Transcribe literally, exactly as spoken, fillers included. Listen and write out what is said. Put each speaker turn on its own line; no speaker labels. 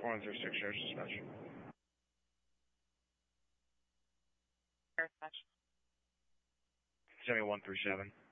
four one three six, Sheriff's Dispatch.
Sheriff's Dispatch.
seventy-one three seven.